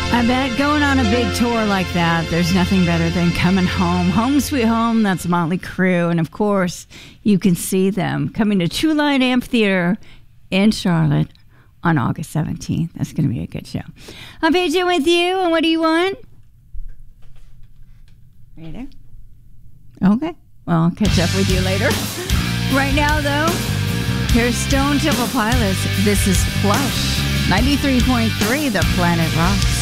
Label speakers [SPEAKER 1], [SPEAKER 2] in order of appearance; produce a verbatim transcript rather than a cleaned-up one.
[SPEAKER 1] I bet going on a big tour like that, there's nothing better than coming home. Home Sweet Home, that's Motley Crue. And of course, you can see them coming to True Light Amphitheater in Charlotte on August seventeenth. That's going to be a good show. I'm Paige with you, and what do you want? Are you there? Okay. Well, I'll catch up with you later. Right now, though, here's Stone Temple Pilots. This is Plush. ninety-three point three, The Planet Rocks.